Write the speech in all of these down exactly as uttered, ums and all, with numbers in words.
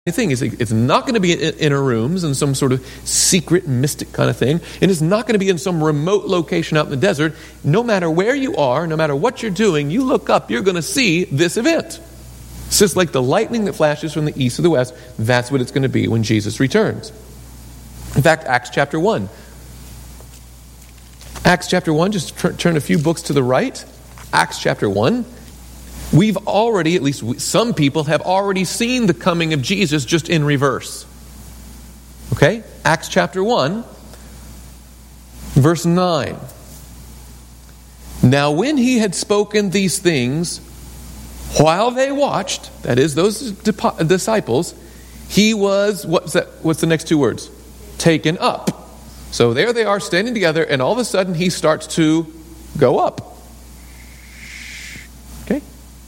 thing is it's not going to be in inner rooms and some sort of secret mystic kind of thing, and it's not going to be in some remote location out in the desert. No matter where you are, no matter what you're doing, you look up, you're going to see this event. It's just like the lightning that flashes from the east to the west. That's what it's going to be when Jesus returns. In fact, Acts chapter one. Acts chapter one, just t- turn a few books to the right. Acts chapter one. We've already, at least some people, have already seen the coming of Jesus just in reverse. Okay? Acts chapter one, verse nine. Now when he had spoken these things, while they watched, that is, those disciples, he was, what's that? What's the next two words? Taken up. So there they are standing together, and all of a sudden he starts to go up. Okay?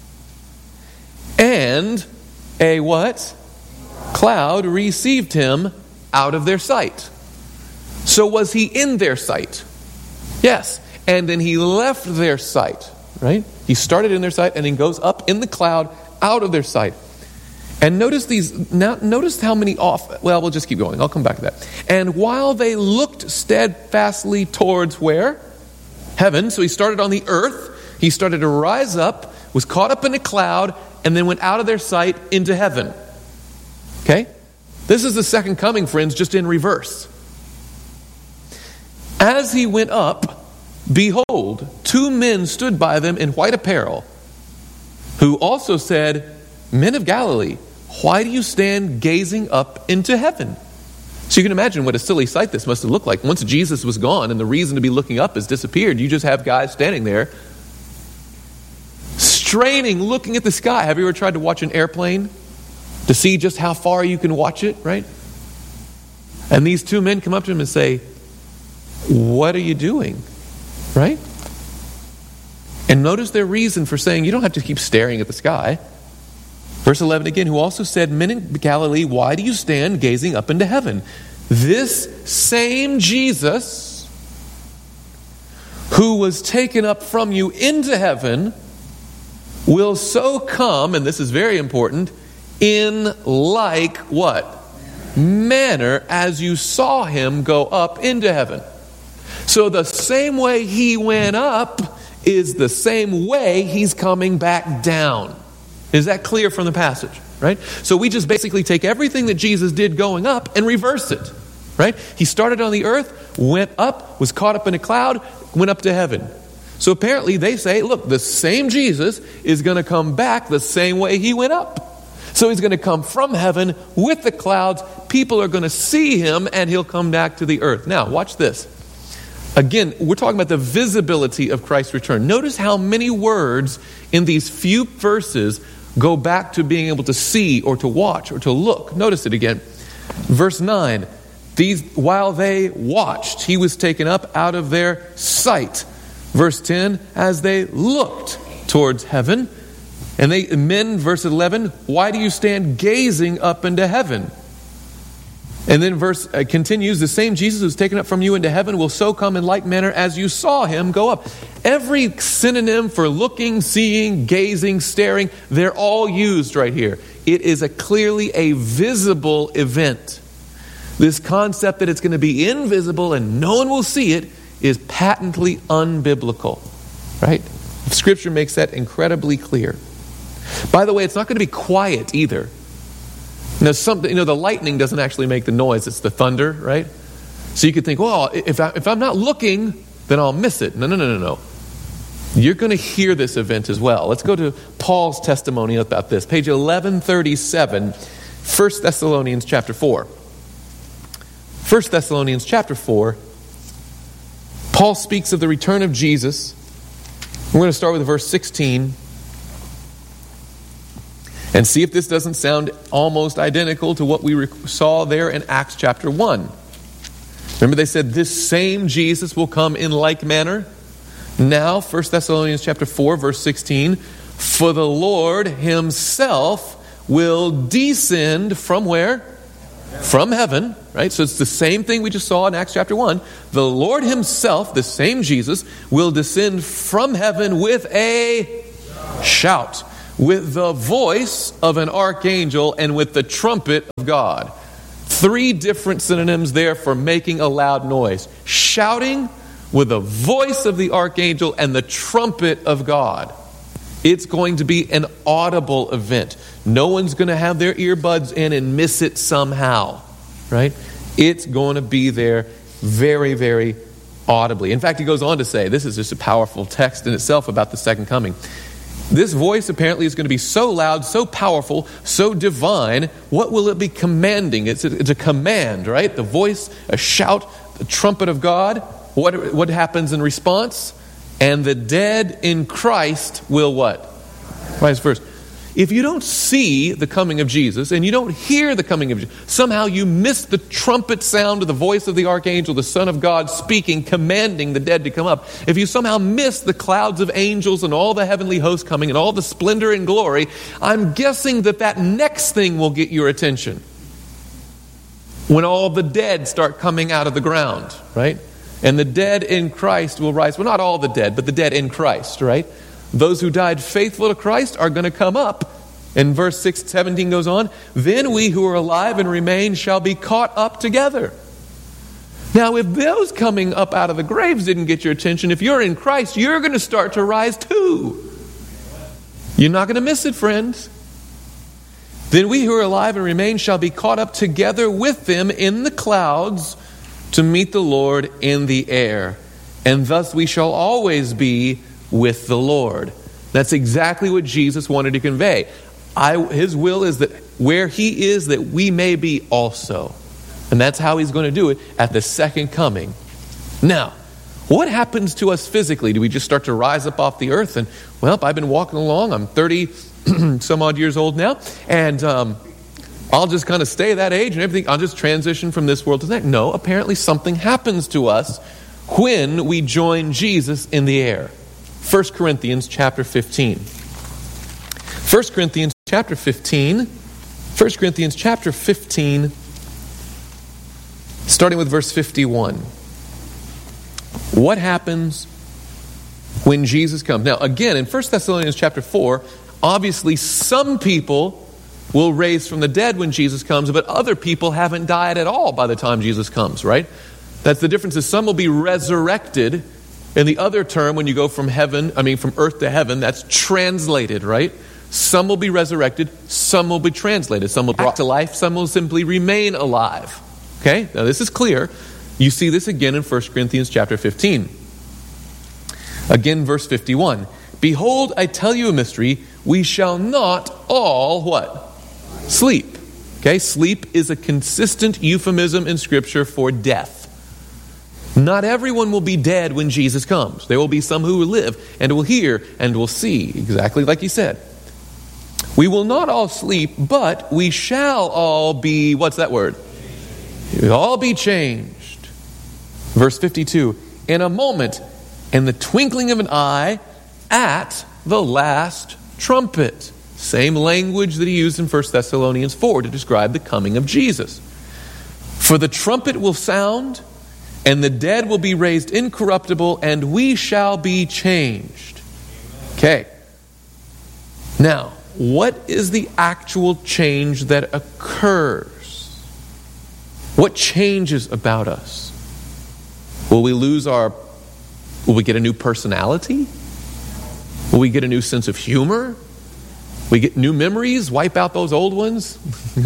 And a what? Cloud received him out of their sight. So was he in their sight? Yes. And then he left their sight, right? He started in their sight and then goes up in the cloud out of their sight. And notice these, now notice how many off, well, we'll just keep going. I'll come back to that. And while they looked steadfastly towards where? Heaven. So he started on the earth. He started to rise up, was caught up in a cloud, and then went out of their sight into heaven. Okay? This is the second coming, friends, just in reverse. As he went up, behold, two men stood by them in white apparel, who also said, Men of Galilee, why do you stand gazing up into heaven? So you can imagine what a silly sight this must have looked like. Once Jesus was gone and the reason to be looking up has disappeared, you just have guys standing there straining, looking at the sky. Have you ever tried to watch an airplane to see just how far you can watch it, right? And these two men come up to him and say, what are you doing? Right? And notice their reason for saying, you don't have to keep staring at the sky. Verse eleven again, who also said, Men in Galilee, why do you stand gazing up into heaven? This same Jesus who was taken up from you into heaven will so come, and this is very important, in like what? Manner as you saw him go up into heaven. So the same way he went up is the same way he's coming back down. Is that clear from the passage? Right? So we just basically take everything that Jesus did going up and reverse it. Right? He started on the earth, went up, was caught up in a cloud, went up to heaven. So apparently they say, look, the same Jesus is going to come back the same way he went up. So he's going to come from heaven with the clouds. People are going to see him and he'll come back to the earth. Now, watch this. Again, we're talking about the visibility of Christ's return. Notice how many words in these few verses go back to being able to see or to watch or to look. Notice it again. Verse nine. These, while they watched, he was taken up out of their sight. Verse ten, as they looked towards heaven. And they, men, verse eleven, why do you stand gazing up into heaven? And then verse uh, continues, the same Jesus who's taken up from you into heaven will so come in like manner as you saw him go up. Every synonym for looking, seeing, gazing, staring, they're all used right here. It is a clearly a visible event. This concept that it's going to be invisible and no one will see it is patently unbiblical. Right? Scripture makes that incredibly clear. By the way, it's not going to be quiet either. Now, something, you know, the lightning doesn't actually make the noise. It's the thunder, right? So you could think, well, if, I, if I'm not looking, then I'll miss it. No, no, no, no, no. You're going to hear this event as well. Let's go to Paul's testimony about this. Page eleven thirty-seven, First Thessalonians chapter four. First Thessalonians chapter four. Paul speaks of the return of Jesus. We're going to start with verse sixteen. And see if this doesn't sound almost identical to what we saw there in Acts chapter one. Remember they said this same Jesus will come in like manner? Now, First Thessalonians chapter four, verse sixteen. For the Lord himself will descend from where? From heaven. Right? So it's the same thing we just saw in Acts chapter one. The Lord himself, the same Jesus, will descend from heaven with a shout. with the voice of an archangel, and with the trumpet of God. Three different synonyms there for making a loud noise. Shouting, with the voice of the archangel, and the trumpet of God. It's going to be an audible event. No one's going to have their earbuds in and miss it somehow, right? It's going to be there very, very audibly. In fact, he goes on to say, this is just a powerful text in itself about the second coming. This voice apparently is going to be so loud, so powerful, so divine. What will it be commanding? It's a, it's a command, right? The voice, a shout, the trumpet of God. What, what happens in response? And the dead in Christ will what? Rise first. If you don't see the coming of Jesus and you don't hear the coming of Jesus, somehow you miss the trumpet sound of the voice of the archangel, the Son of God speaking, commanding the dead to come up. If you somehow miss the clouds of angels and all the heavenly hosts coming and all the splendor and glory, I'm guessing that that next thing will get your attention. When all the dead start coming out of the ground, right? And the dead in Christ will rise. Well, not all the dead, but the dead in Christ, right? Those who died faithful to Christ are going to come up. And verse six, seventeen goes on, then we who are alive and remain shall be caught up together. Now, if those coming up out of the graves didn't get your attention, if you're in Christ, you're going to start to rise too. You're not going to miss it, friends. Then we who are alive and remain shall be caught up together with them in the clouds to meet the Lord in the air. And thus we shall always be with the Lord. That's exactly what Jesus wanted to convey. I, his will is that where he is, that we may be also. And that's how he's going to do it at the second coming. Now, what happens to us physically? Do we just start to rise up off the earth and, well, I've been walking along, I'm thirty some odd years old now, and um, I'll just kind of stay that age and everything, I'll just transition from this world to the next. No, apparently something happens to us when we join Jesus in the air. First Corinthians chapter fifteen. First Corinthians chapter fifteen. First Corinthians chapter fifteen, starting with verse fifty-one. What happens when Jesus comes? Now, again, in First Thessalonians chapter four, obviously some people will raise from the dead when Jesus comes, but other people haven't died at all by the time Jesus comes, right? That's the difference, is some will be resurrected. And the other term, when you go from heaven, I mean from earth to heaven, that's translated, right? Some will be resurrected, some will be translated. Some will brought to life, some will simply remain alive. Okay, now this is clear. You see this again in First Corinthians chapter fifteen. Again, verse fifty-one. Behold, I tell you a mystery, we shall not all, what? Sleep. Okay, sleep is a consistent euphemism in Scripture for death. Not everyone will be dead when Jesus comes. There will be some who will live and will hear and will see, exactly like he said. We will not all sleep, but we shall all be, what's that word? We'll all be changed. Verse fifty-two, in a moment, in the twinkling of an eye, at the last trumpet. Same language that he used in First Thessalonians four to describe the coming of Jesus. For the trumpet will sound, and the dead will be raised incorruptible, and we shall be changed. Okay. Now, what is the actual change that occurs? What changes about us? Will we lose our, will we get a new personality? Will we get a new sense of humor? We get new memories, wipe out those old ones?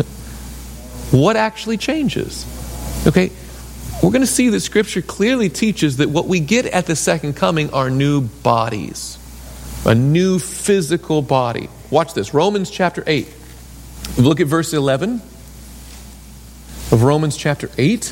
What actually changes? Okay. We're going to see that Scripture clearly teaches that what we get at the second coming are new bodies. A new physical body. Watch this. Romans chapter eight. Look at verse eleven of Romans chapter eight.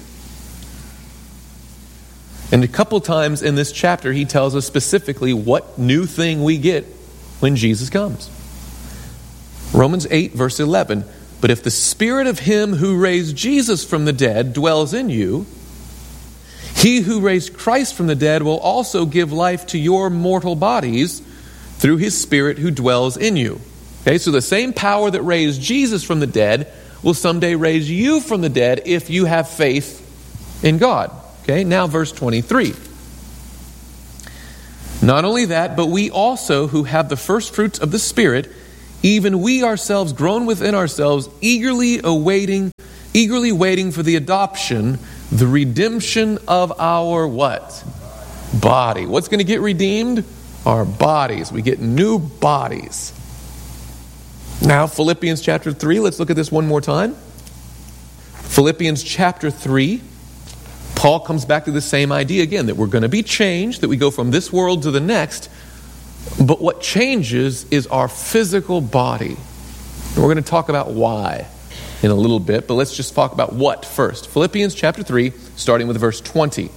And a couple times in this chapter, he tells us specifically what new thing we get when Jesus comes. Romans eight, verse eleven. But if the Spirit of him who raised Jesus from the dead dwells in you, he who raised Christ from the dead will also give life to your mortal bodies through his Spirit who dwells in you. Okay, so the same power that raised Jesus from the dead will someday raise you from the dead if you have faith in God. Okay, now verse twenty-three. Not only that, but we also who have the first fruits of the Spirit, even we ourselves groan within ourselves, eagerly awaiting, eagerly waiting for the adoption, the redemption of our what? Body. What's going to get redeemed? Our bodies. We get new bodies. Now, Philippians chapter three, let's look at this one more time. Philippians chapter three, Paul comes back to the same idea again, that we're going to be changed, that we go from this world to the next, but what changes is our physical body. And we're going to talk about why in a little bit, but let's just talk about what first. Philippians chapter three, starting with verse twenty.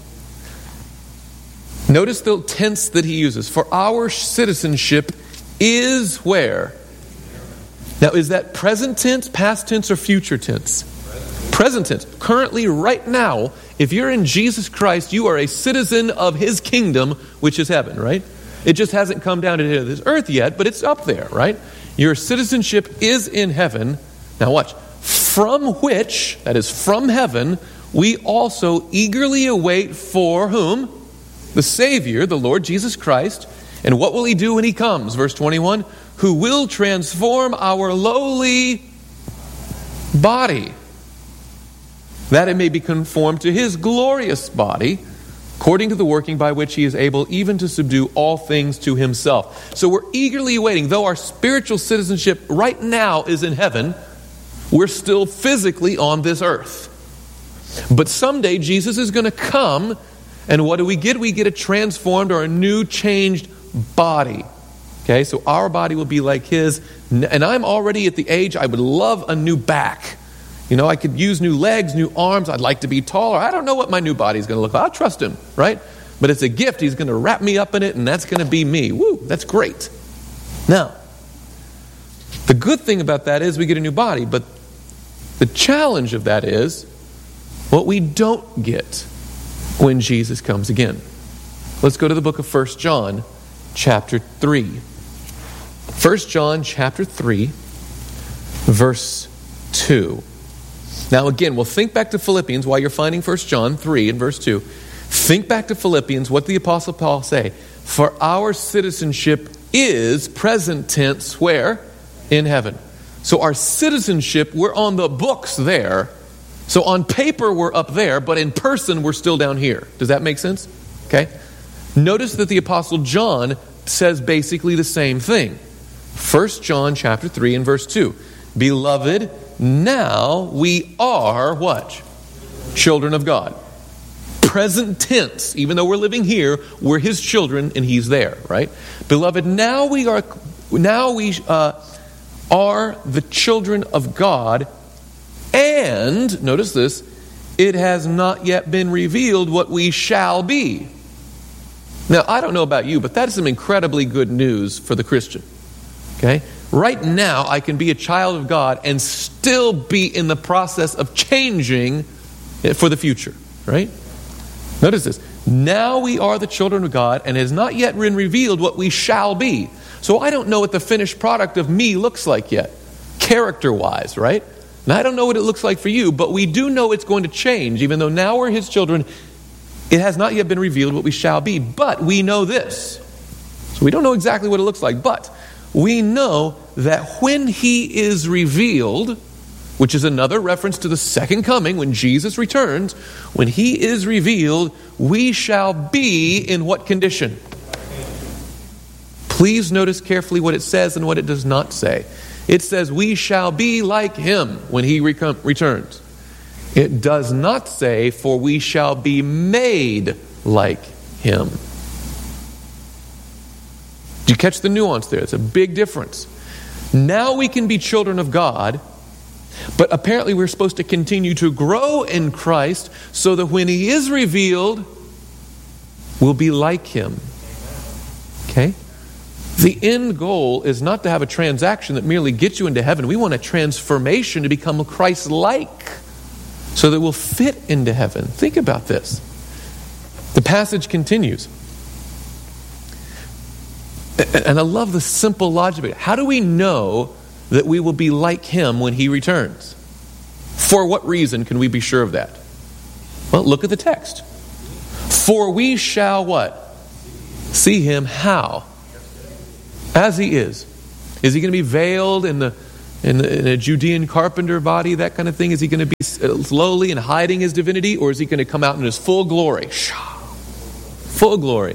Notice the tense that he uses. For our citizenship is where? Now, is that present tense, past tense, or future tense? Present tense. Currently, right now, if you're in Jesus Christ, you are a citizen of His kingdom, which is heaven, right? It just hasn't come down to this earth yet, but it's up there, right? Your citizenship is in heaven. Now watch. From which, that is from heaven, we also eagerly await for whom? The Savior, the Lord Jesus Christ. And what will He do when He comes? Verse twenty-one. Who will transform our lowly body, that it may be conformed to His glorious body, according to the working by which He is able even to subdue all things to Himself. So we're eagerly waiting. Though our spiritual citizenship right now is in heaven, we're still physically on this earth. But someday Jesus is going to come, and what do we get? We get a transformed or a new changed body. Okay, so our body will be like His. And I'm already at the age I would love a new back. You know, I could use new legs, new arms. I'd like to be taller. I don't know what my new body is going to look like. I'll trust Him, right? But it's a gift. He's going to wrap me up in it, and that's going to be me. Woo, that's great. Now, the good thing about that is we get a new body. But the challenge of that is what we don't get when Jesus comes again. Let's go to the book of First John, chapter three. First John, chapter three, verse two. Now again, we'll think back to Philippians while you're finding First John three and verse two. Think back to Philippians, what did the Apostle Paul say? For our citizenship is present tense, where? In heaven. So our citizenship, we're on the books there. So on paper, we're up there, but in person, we're still down here. Does that make sense? Okay. Notice that the Apostle John says basically the same thing. First John chapter three and verse two. Beloved, now we are what? Children of God. Present tense. Even though we're living here, we're His children and He's there, right? Beloved, now we are now we uh, are the children of God. And, notice this, it has not yet been revealed what we shall be. Now, I don't know about you, but that is some incredibly good news for the Christian. Okay? Right now, I can be a child of God and still be in the process of changing for the future. Right? Notice this. Now we are the children of God, and it has not yet been revealed what we shall be. So I don't know what the finished product of me looks like yet, character-wise, right? And I don't know what it looks like for you, but we do know it's going to change. Even though now we're His children, it has not yet been revealed what we shall be. But we know this. So we don't know exactly what it looks like, but we know that when He is revealed, which is another reference to the second coming, when Jesus returns, when He is revealed, we shall be in what condition? Please notice carefully what it says and what it does not say. It says we shall be like Him when He recom- returns. It does not say, for we shall be made like Him. Do you catch the nuance there? It's a big difference. Now we can be children of God, but apparently we're supposed to continue to grow in Christ so that when He is revealed, we'll be like Him. Okay? The end goal is not to have a transaction that merely gets you into heaven. We want a transformation to become Christ-like so that we'll fit into heaven. Think about this. The passage continues. And I love the simple logic of it. How do we know that we will be like Him when He returns? For what reason can we be sure of that? Well, look at the text. For we shall what? See Him how? As He is. Is he going to be veiled in the in, the, in a Judean carpenter body, that kind of thing? Is he going to be lowly and hiding his divinity, or is he going to come out in his full glory? Full glory.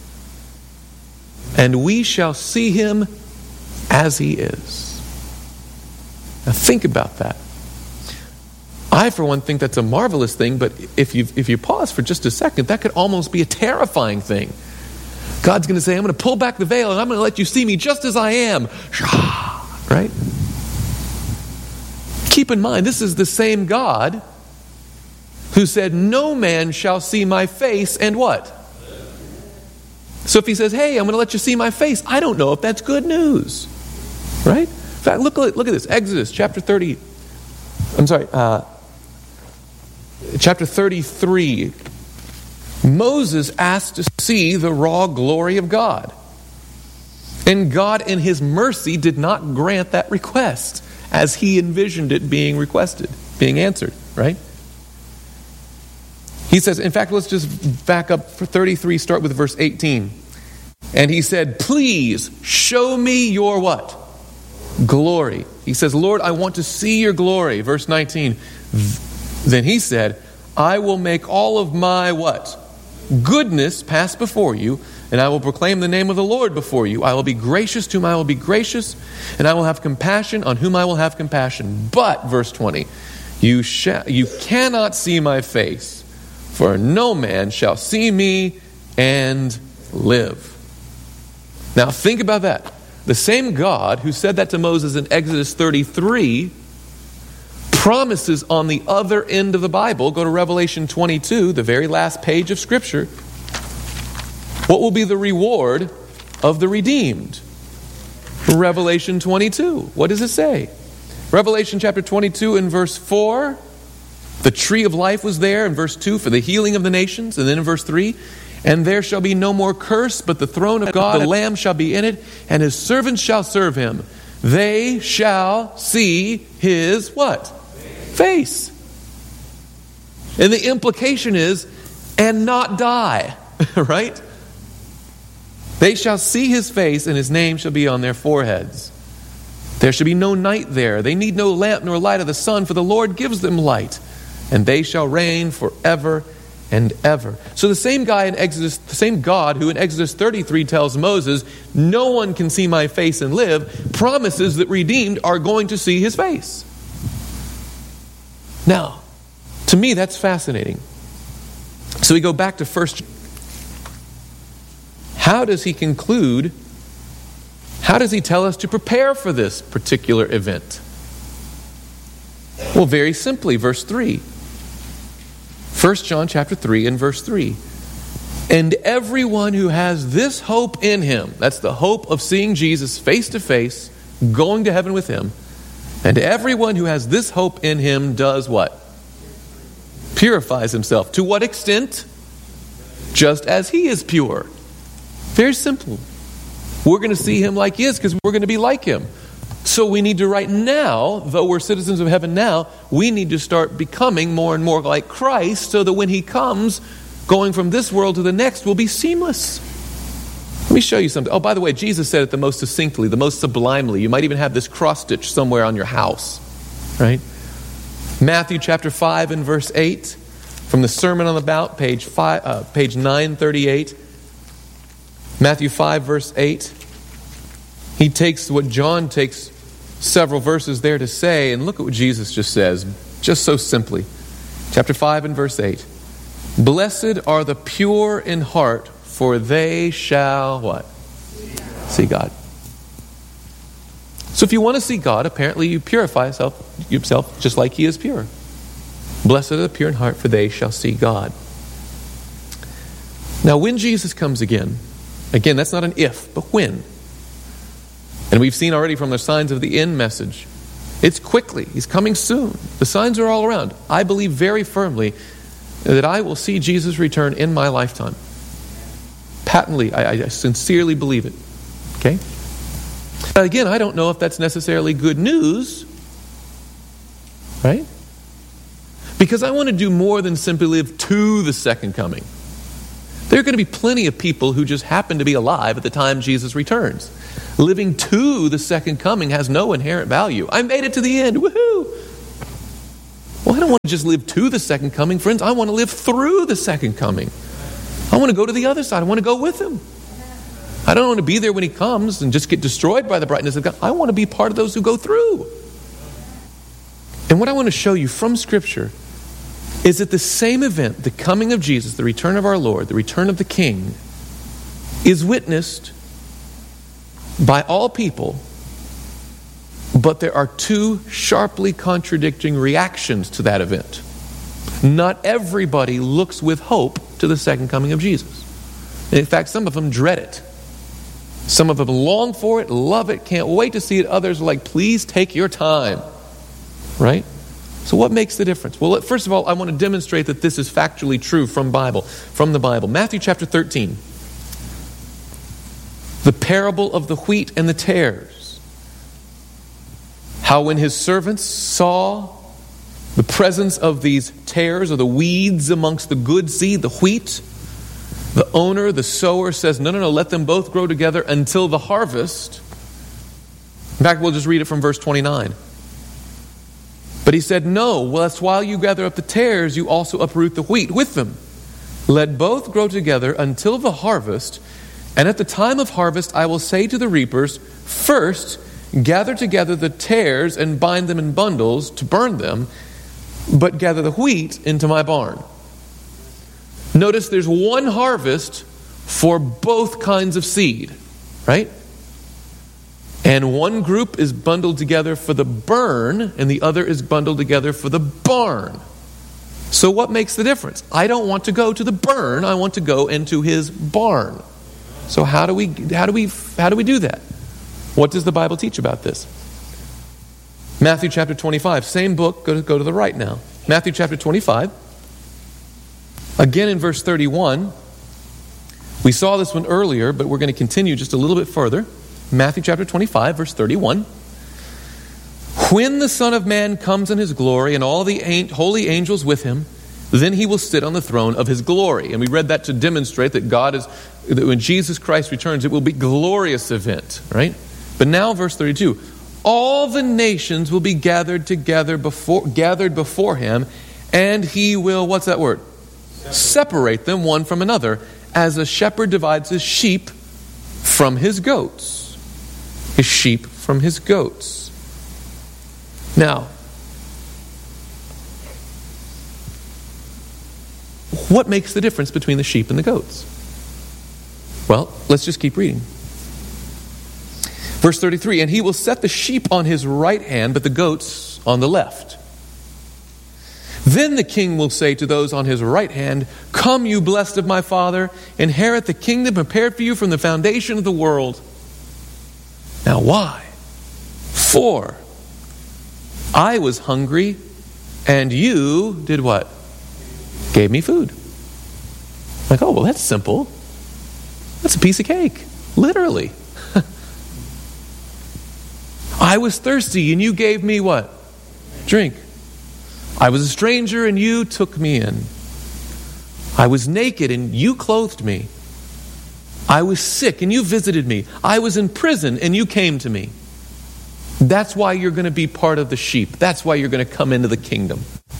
And we shall see him as he is. Now think about that. I, for one, think that's a marvelous thing, but if you if you pause for just a second, that could almost be a terrifying thing. God's going to say, I'm going to pull back the veil and I'm going to let you see me just as I am. Right? Keep in mind, this is the same God who said, no man shall see my face and what? So if he says, hey, I'm going to let you see my face, I don't know if that's good news. Right? In fact, look, look at this. Exodus chapter thirty. I'm sorry. Uh, chapter thirty-three. Moses asked to see the raw glory of God. And God, in his mercy, did not grant that request as he envisioned it being requested, being answered, right? He says, in fact, let's just back up for thirty-three, start with verse eighteen. And he said, please show me your what? Glory. He says, Lord, I want to see your glory. Verse nineteen. Then he said, I will make all of my what? Goodness pass before you, and I will proclaim the name of the Lord before you. I will be gracious to whom I will be gracious, and I will have compassion on whom I will have compassion. But, verse twenty, you shall, you cannot see my face, for no man shall see me and live. Now think about that. The same God who said that to Moses in Exodus thirty-three promises on the other end of the Bible. Go to Revelation twenty-two, the very last page of Scripture. What will be the reward of the redeemed? Revelation twenty-two. What does it say? Revelation chapter twenty-two and verse four. The tree of life was there in verse two for the healing of the nations. And then in verse three, and there shall be no more curse, but the throne of God, the Lamb shall be in it, and his servants shall serve him. They shall see his what? Face. And the implication is, and not die, right? They shall see his face, and his name shall be on their foreheads. There shall be no night there. They need no lamp nor light of the sun, for the Lord gives them light, and they shall reign forever and ever. So the same guy in Exodus, the same God who in Exodus thirty-three tells Moses, no one can see my face and live, promises that redeemed are going to see his face. Now, to me, that's fascinating. So we go back to first. How does he conclude? How does he tell us to prepare for this particular event? Well, very simply, verse three. First John chapter three and verse three. And everyone who has this hope in him, that's the hope of seeing Jesus face to face, going to heaven with him. And everyone who has this hope in him does what? Purifies himself. To what extent? Just as he is pure. Very simple. We're going to see him like he is because we're going to be like him. So we need to right now, though we're citizens of heaven now, we need to start becoming more and more like Christ so that when he comes, going from this world to the next will be seamless. Let me show you something. Oh, by the way, Jesus said it the most succinctly, the most sublimely. You might even have this cross-stitch somewhere on your house, right? Matthew chapter five and verse eight, from the Sermon on the Mount, page five, uh, page nine thirty-eight. Matthew five, verse eight. He takes what John takes several verses there to say, and look at what Jesus just says, just so simply. Chapter five and verse eight. Blessed are the pure in heart, for they shall what? See God. So if you want to see God, apparently you purify yourself, yourself just like he is pure. Blessed are the pure in heart, for they shall see God. Now when Jesus comes again, again, that's not an if, but when. And we've seen already from the signs of the end message, it's quickly. He's coming soon. The signs are all around. I believe very firmly that I will see Jesus return in my lifetime. Patently, I, I sincerely believe it. Okay? Again, I don't know if that's necessarily good news, right? Because I want to do more than simply live to the second coming. There are going to be plenty of people who just happen to be alive at the time Jesus returns. Living to the second coming has no inherent value. I made it to the end. Woohoo! Well, I don't want to just live to the second coming, friends. I want to live through the second coming. I want to go to the other side. I want to go with him. I don't want to be there when he comes and just get destroyed by the brightness of God. I want to be part of those who go through. And what I want to show you from Scripture is that the same event, the coming of Jesus, the return of our Lord, the return of the King, is witnessed by all people, but there are two sharply contradicting reactions to that event. Not everybody looks with hope to the second coming of Jesus. And in fact, some of them dread it. Some of them long for it, love it, can't wait to see it. Others are like, please take your time. Right? So what makes the difference? Well, first of all, I want to demonstrate that this is factually true from Bible, from the Bible. Matthew chapter thirteen. The parable of the wheat and the tares. How when his servants saw the presence of these tares or the weeds amongst the good seed, the wheat, the owner, the sower says, no, no, no, let them both grow together until the harvest. In fact, we'll just read it from verse twenty-nine. But he said, no, well, that's while you gather up the tares, you also uproot the wheat with them. Let both grow together until the harvest. And at the time of harvest, I will say to the reapers, first, gather together the tares and bind them in bundles to burn them, but gather the wheat into my barn. Notice there's one harvest for both kinds of seed, right? And one group is bundled together for the burn, and the other is bundled together for the barn. So what makes the difference? I don't want to go to the burn, I want to go into his barn. So how do we how do we how do we do that? What does the Bible teach about this? Matthew chapter twenty-five, same book, go to, go to the right now. Matthew chapter twenty-five. Again in verse thirty-one. We saw this one earlier, but we're going to continue just a little bit further. Matthew chapter twenty-five, verse thirty-one. When the Son of Man comes in his glory and all the holy angels with him, then he will sit on the throne of his glory. And we read that to demonstrate that God is, that when Jesus Christ returns, it will be a glorious event, right? But now verse thirty-two. All the nations will be gathered together before, gathered before him, and he will, what's that word? Separate. Separate them one from another, as a shepherd divides his sheep from his goats. His sheep from his goats. Now, what makes the difference between the sheep and the goats? Well, let's just keep reading. Verse thirty-three, and he will set the sheep on his right hand, but the goats on the left. Then the king will say to those on his right hand, come, you blessed of my Father, inherit the kingdom prepared for you from the foundation of the world. Now why? For I was hungry, and you did what? Gave me food. Like, oh, well, that's simple. That's a piece of cake. Literally. I was thirsty, and you gave me what? Drink. I was a stranger, and you took me in. I was naked, and you clothed me. I was sick, and you visited me. I was in prison, and you came to me. That's why you're going to be part of the sheep. That's why you're going to come into the kingdom.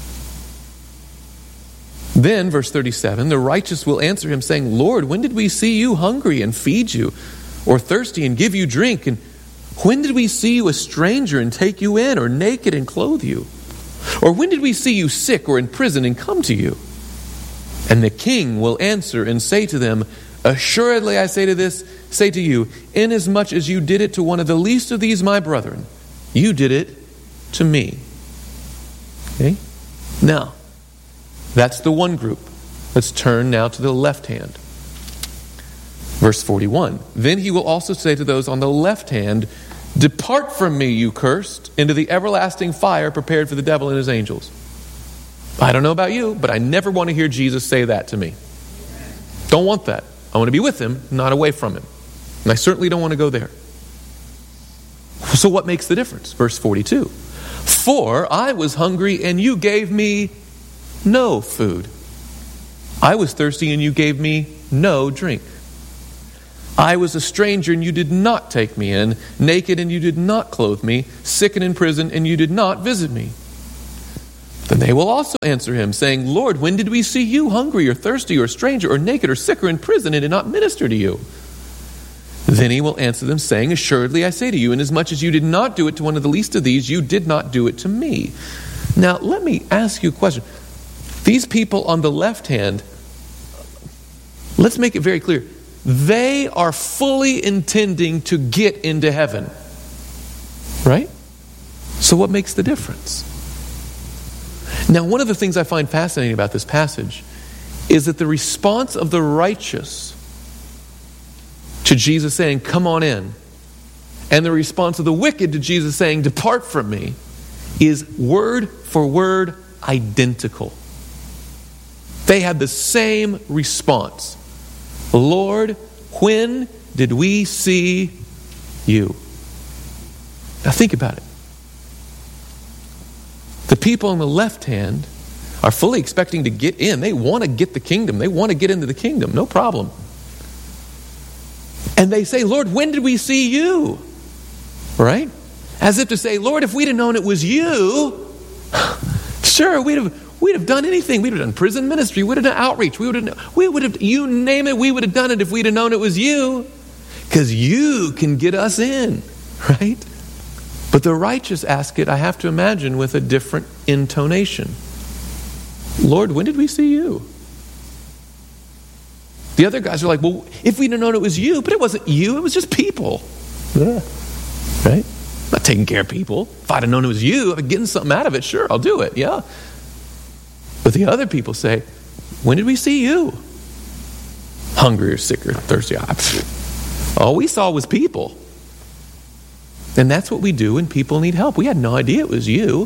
Then, verse thirty-seven, the righteous will answer him, saying, Lord, when did we see you hungry and feed you, or thirsty and give you drink? And when did we see you a stranger and take you in, or naked and clothe you? Or when did we see you sick or in prison and come to you? And the king will answer and say to them, assuredly I say to this, say to you, inasmuch as you did it to one of the least of these my brethren, you did it to me. Okay? Now, that's the one group. Let's turn now to the left hand. Verse forty-one. Then he will also say to those on the left hand, depart from me, you cursed, into the everlasting fire prepared for the devil and his angels. I don't know about you, but I never want to hear Jesus say that to me. Don't want that. I want to be with him, not away from him. And I certainly don't want to go there. So what makes the difference? Verse forty-two. For I was hungry and you gave me no food. I was thirsty and you gave me no drink. I was a stranger and you did not take me in, naked and you did not clothe me, sick and in prison and you did not visit me. Then they will also answer him, saying, Lord, when did we see you hungry or thirsty or a stranger or naked or sick or in prison and did not minister to you? Then he will answer them, saying, assuredly I say to you, inasmuch as you did not do it to one of the least of these, you did not do it to me. Now, let me ask you a question. These people on the left hand, let's make it very clear. They are fully intending to get into heaven. Right? So what makes the difference? Now, one of the things I find fascinating about this passage is that the response of the righteous to Jesus saying, come on in, and the response of the wicked to Jesus saying, depart from me, is word for word identical. They had the same response. Lord, when did we see you? Now think about it. The people on the left hand are fully expecting to get in. They want to get the kingdom. They want to get into the kingdom. No problem. And they say, Lord, when did we see you? Right? As if to say, Lord, if we'd have known it was you, sure, we'd have we'd have done anything. We'd have done prison ministry. We'd have done outreach. We would have, we would have, you name it, we would have done it if we'd have known it was you. Because you can get us in. Right? But the righteous ask it, I have to imagine, with a different intonation. Lord, when did we see you? The other guys are like, well, if we'd have known it was you, but it wasn't you, it was just people. Yeah. Right? I'm not taking care of people. If I'd have known it was you, I'm getting something out of it, sure, I'll do it, yeah. But the other people say, when did we see you? Hungry or sick or thirsty? All we saw was people. And that's what we do when people need help. We had no idea it was you.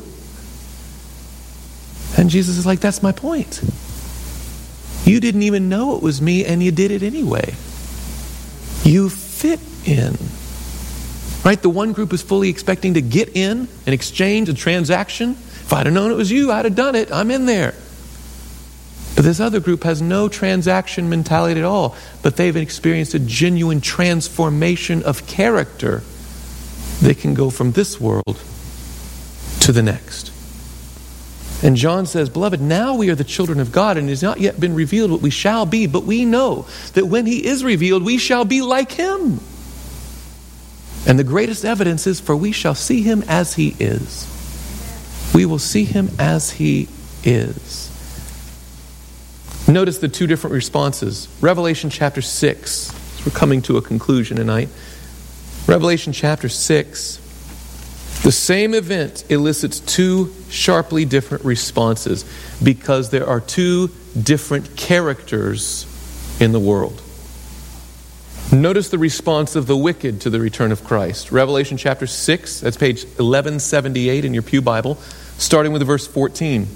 And Jesus is like, that's my point. You didn't even know it was me and you did it anyway. You fit in. Right? The one group is fully expecting to get in, an exchange, a transaction. If I'd have known it was you, I'd have done it. I'm in there. But this other group has no transaction mentality at all. But they've experienced a genuine transformation of character. They can go from this world to the next. And John says, beloved, now we are the children of God, and it has not yet been revealed what we shall be, but we know that when he is revealed, we shall be like him. And the greatest evidence is, for we shall see him as he is. We will see him as he is. Notice the two different responses. Revelation chapter six. We're coming to a conclusion tonight. Revelation chapter six, the same event elicits two sharply different responses because there are two different characters in the world. Notice the response of the wicked to the return of Christ. Revelation chapter six, that's page eleven seventy-eight in your pew Bible, starting with verse fourteen.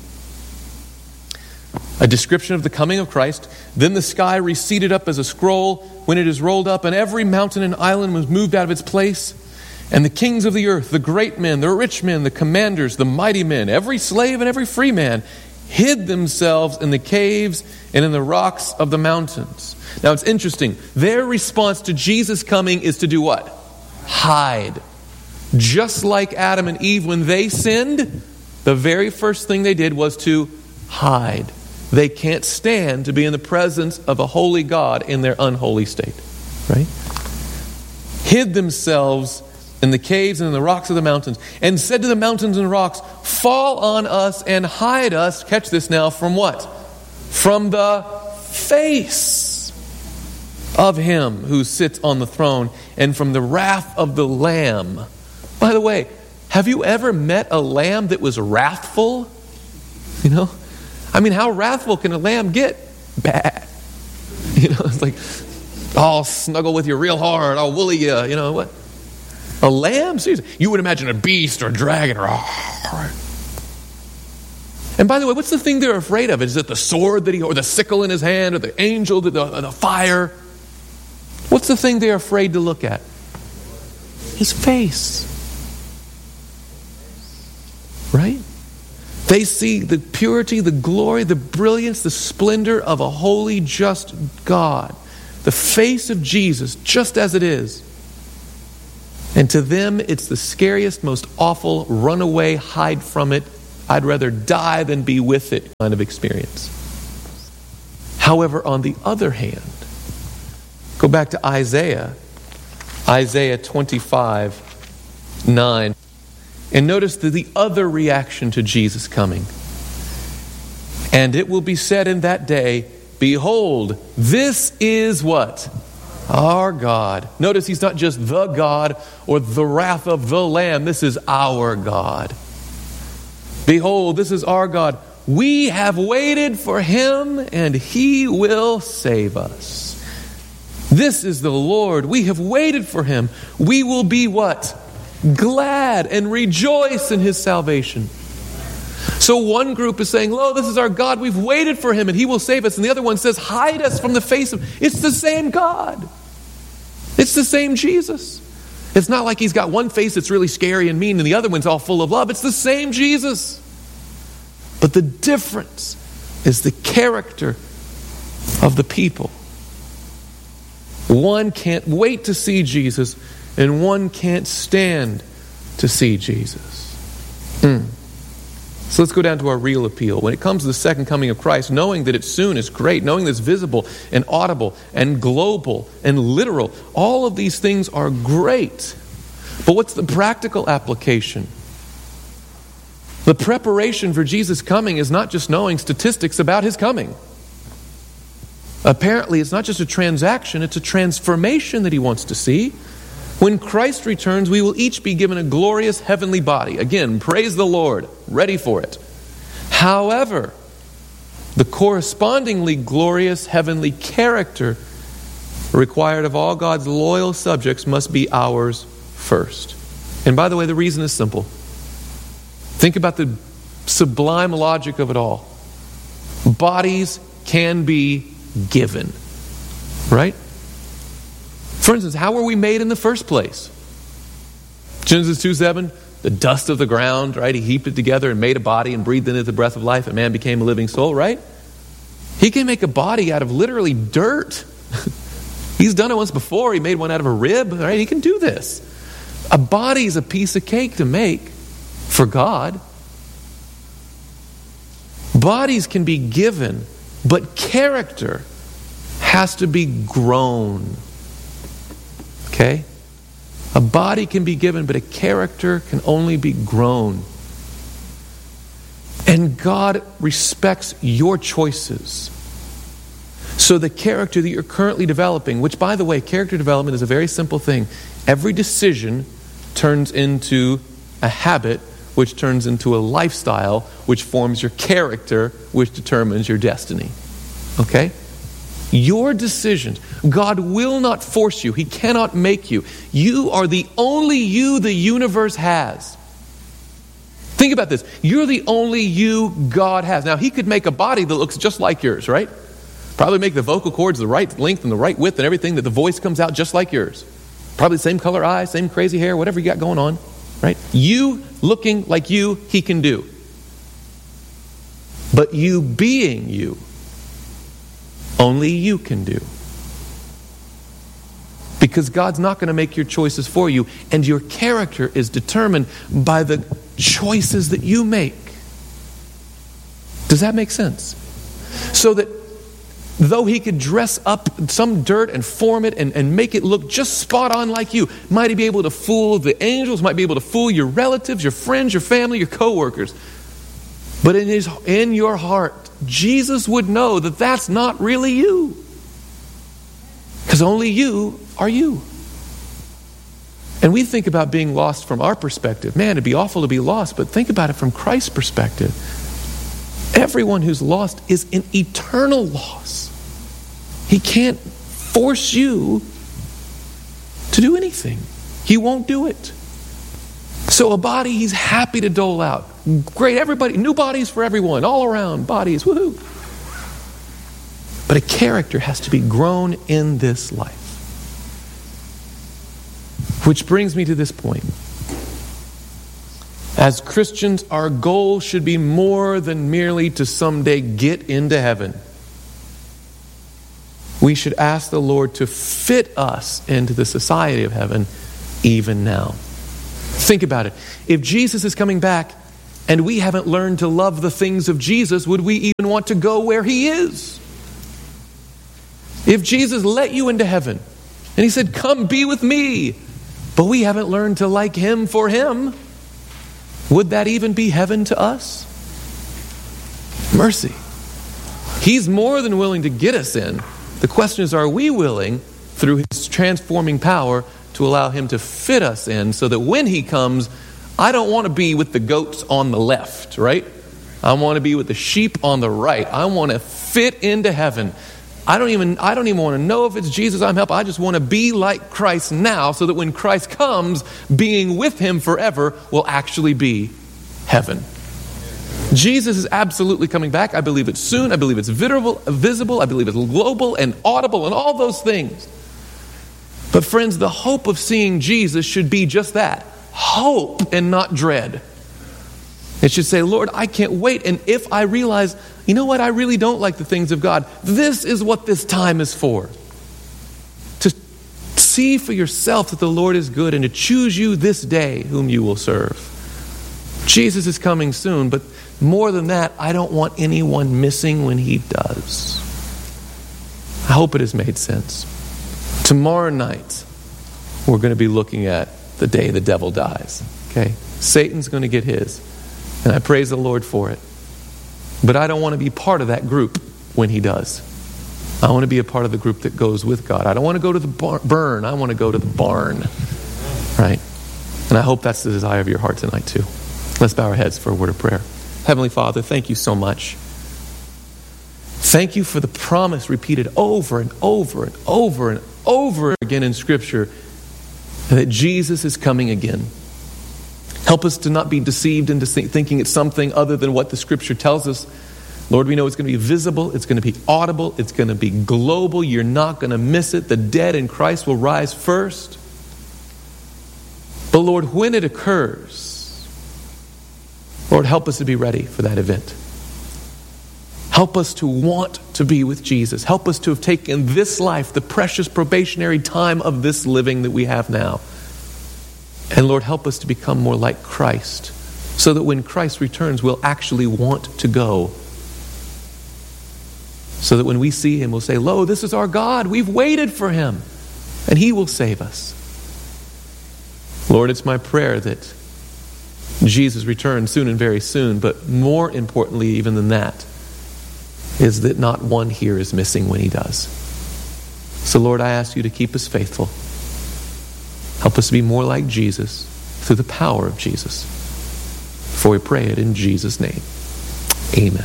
A description of the coming of Christ. Then the sky receded up as a scroll when it is rolled up, and every mountain and island was moved out of its place. And the kings of the earth, the great men, the rich men, the commanders, the mighty men, every slave and every free man, hid themselves in the caves and in the rocks of the mountains. Now it's interesting. Their response to Jesus coming is to do what? Hide. Just like Adam and Eve, when they sinned, the very first thing they did was to hide. They can't stand to be in the presence of a holy God in their unholy state. Right? Hid themselves in the caves and in the rocks of the mountains, and said to the mountains and rocks, fall on us and hide us, catch this now, from what? From the face of him who sits on the throne, and from the wrath of the Lamb. By the way, have you ever met a lamb that was wrathful? You know? I mean, how wrathful can a lamb get? Bad. You know, it's like, I'll snuggle with you real hard, I'll woolly you, you know what? A lamb? Seriously. You would imagine a beast or a dragon. Or, oh. And by the way, what's the thing they're afraid of? Is it the sword that he, or the sickle in his hand, or the angel, the, the, the fire? What's the thing they're afraid to look at? His face. Right? They see the purity, the glory, the brilliance, the splendor of a holy, just God. the face of Jesus just as it is. And to them, it's the scariest, most awful, run away, hide from it, I'd rather die than be with it kind of experience. However, on the other hand, go back to Isaiah, Isaiah twenty-five, nine, and notice the, the other reaction to Jesus coming. And it will be said in that day, behold, this is what? Our God. Notice he's not just the God or the wrath of the Lamb. This is our God. Behold, this is our God. We have waited for him and he will save us. This is the Lord. We have waited for him. We will be what? Glad and rejoice in his salvation. So one group is saying, lo, this is our God. We've waited for him and he will save us. And the other one says, hide us from the face of him. It's the same God. It's the same Jesus. It's not like he's got one face that's really scary and mean and the other one's all full of love. It's the same Jesus. But the difference is the character of the people. One can't wait to see Jesus and one can't stand to see Jesus. Mm. So let's go down to our real appeal. When it comes to the second coming of Christ, knowing that it's soon is great. Knowing that it's visible and audible and global and literal. All of these things are great. But what's the practical application? The preparation for Jesus' coming is not just knowing statistics about his coming. Apparently, it's not just a transaction, it's a transformation that he wants to see. When Christ returns, we will each be given a glorious heavenly body. Again, praise the Lord, ready for it. However, the correspondingly glorious heavenly character required of all God's loyal subjects must be ours first. And by the way, the reason is simple. Think about the sublime logic of it all. Bodies can be given, right? For instance, how were we made in the first place? Genesis two seven, the dust of the ground, right? He heaped it together and made a body and breathed in it the breath of life, and man became a living soul, right? He can make a body out of literally dirt. He's done it once before. He made one out of a rib, right? He can do this. A body is a piece of cake to make for God. Bodies can be given, but character has to be grown. Okay? A body can be given, but a character can only be grown. And God respects your choices. So the character that you're currently developing, which by the way, character development is a very simple thing. Every decision turns into a habit, which turns into a lifestyle, which forms your character, which determines your destiny. Okay? Your decisions. God will not force you. He cannot make you. You are the only you the universe has. Think about this. You're the only you God has. Now, he could make a body that looks just like yours, right? Probably make the vocal cords the right length and the right width and everything, that the voice comes out just like yours. Probably the same color eyes, same crazy hair, whatever you got going on, right? You looking like you, he can do. But you being you, only you can do. Because God's not going to make your choices for you, and your character is determined by the choices that you make. Does that make sense? So that though he could dress up some dirt and form it and, and make it look just spot on like you, might he be able to fool the angels, might be able to fool your relatives, your friends, your family, your co-workers. But in his in your heart, Jesus would know that that's not really you. Because only you are you. And we think about being lost from our perspective. Man, it'd be awful to be lost, but think about it from Christ's perspective. Everyone who's lost is an eternal loss. He can't force you to do anything. He won't do it. So a body he's happy to dole out. Great, everybody, new bodies for everyone, all around bodies, woohoo. But a character has to be grown in this life. Which brings me to this point. As Christians, our goal should be more than merely to someday get into heaven. we should ask the Lord to fit us into the society of heaven even now. Think about it. If Jesus is coming back and we haven't learned to love the things of Jesus, would we even want to go where he is? If Jesus let you into heaven and he said, come be with me, but we haven't learned to like him for him, would that even be heaven to us? Mercy. He's more than willing to get us in. The question is, are we willing, through his transforming power, to allow him to fit us in so that when he comes, I don't want to be with the goats on the left, right? I want to be with the sheep on the right. I want to fit into heaven. I don't even I don't even want to know if it's Jesus I'm helping. I just want to be like Christ now so that when Christ comes, being with him forever will actually be heaven. Jesus is absolutely coming back. I believe it's soon. I believe it's visible, visible. I believe it's global and audible and all those things. But friends, the hope of seeing Jesus should be just that. Hope and not dread. It should say, Lord, I can't wait. And if I realize, you know what, I really don't like the things of God, this is what this time is for. To see for yourself that the Lord is good and to choose you this day whom you will serve. Jesus is coming soon, but more than that, I don't want anyone missing when he does. I hope it has made sense. Tomorrow night, we're going to be looking at the day the devil dies. Okay? Satan's going to get his. And I praise the Lord for it. But I don't want to be part of that group when he does. I want to be a part of the group that goes with God. I don't want to go to the bar- burn. I want to go to the barn. Right? And I hope that's the desire of your heart tonight too. Let's bow our heads for a word of prayer. Heavenly Father, thank you so much. Thank you for the promise repeated over and over and over and over again in Scripture that Jesus is coming again. Help us to not be deceived into thinking it's something other than what the Scripture tells us. Lord, we know it's going to be visible, it's going to be audible, it's going to be global. You're not going to miss it. The dead in Christ will rise first. But Lord, when it occurs, Lord, help us to be ready for that event. Help us to want to be with Jesus. Help us to have taken this life, the precious probationary time of this living that we have now. And Lord, help us to become more like Christ so that when Christ returns, we'll actually want to go. So that when we see him, we'll say, lo, this is our God. We've waited for him and he will save us. Lord, it's my prayer that Jesus returns soon and very soon, but more importantly even than that, is that not one here is missing when he does. So Lord, I ask you to keep us faithful. Help us to be more like Jesus through the power of Jesus. For we pray it in Jesus' name. Amen.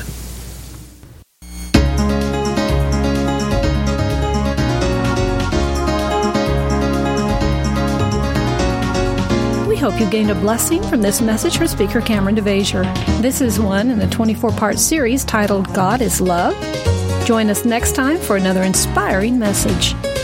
We hope you gained a blessing from this message from Speaker Cameron DeVasier. This is one in the twenty-four part series titled God is Love. Join us next time for another inspiring message.